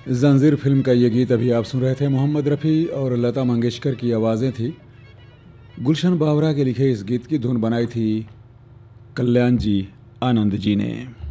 जंजीर फिल्म का ये गीत अभी आप सुन रहे थे। मोहम्मद रफ़ी और लता मंगेशकर की आवाज़ें थी। गुलशन बावरा के लिखे इस गीत की धुन बनाई थी कल्याण जी आनंद जी ने।